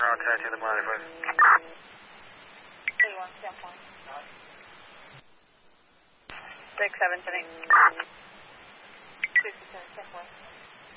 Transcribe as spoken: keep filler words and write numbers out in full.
I'll tattoo the body first. thirty-one, stand point. six seven, ten eight. sixty-seven, stand point.